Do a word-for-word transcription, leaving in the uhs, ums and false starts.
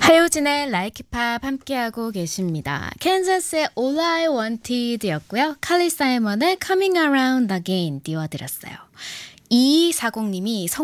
하효진의 Like Pop 함께하고 계십니다. 캔자스의 All I Wanted 였고요. 칼리 사이먼의 Coming Around Again 띄워드렸어요. 이이사공님이